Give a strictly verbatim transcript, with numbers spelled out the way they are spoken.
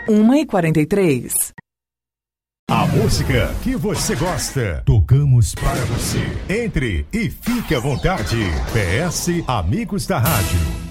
uma e quarenta e três. A música que você gosta, tocamos para você. Entre e fique à vontade. P S Amigos da Rádio.